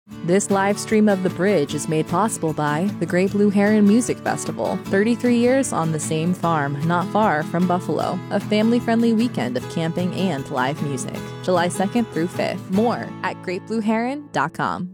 This live stream of The Bridge is made possible by the Great Blue Heron Music Festival, 33 years on the same farm, not far from Buffalo. A family-friendly weekend of camping and live music, July 2nd through 5th. More at greatblueheron.com.